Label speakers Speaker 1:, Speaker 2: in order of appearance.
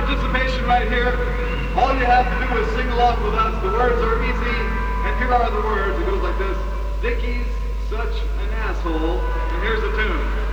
Speaker 1: participation right here. All you have to do is sing along with us. The words are easy, and here are the words. It goes like this. Dickie's such an asshole, and here's the tune.